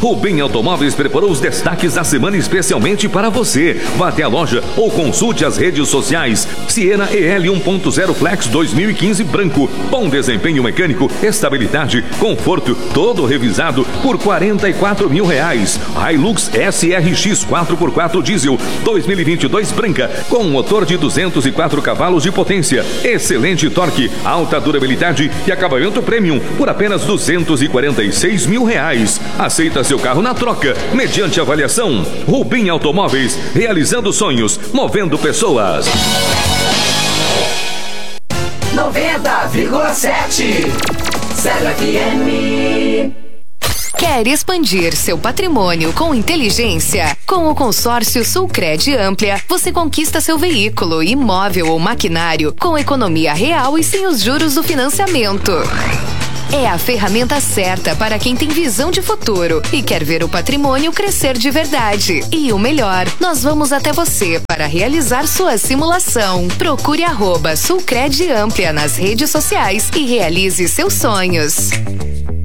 Rubem Automóveis preparou os destaques da semana especialmente para você. Vá até a loja ou consulte as redes sociais. Siena EL 1.0 Flex 2015 branco. Bom desempenho mecânico, estabilidade, conforto, todo revisado por R$44 mil. Hilux SRX 4x4 diesel 2022 branca com motor de 204 cavalos de potência, excelente torque, alta durabilidade e acabamento premium por apenas R$246 mil. Aceita seu carro na troca, mediante avaliação. Rubem Automóveis, realizando sonhos, movendo pessoas. 90,7 Zero FM. Quer expandir seu patrimônio com inteligência? Com o consórcio Sulcred Amplia, você conquista seu veículo, imóvel ou maquinário com economia real e sem os juros do financiamento. É a ferramenta certa para quem tem visão de futuro e quer ver o patrimônio crescer de verdade. E o melhor, nós vamos até você para realizar sua simulação. Procure @Sulcred Amplia nas redes sociais e realize seus sonhos.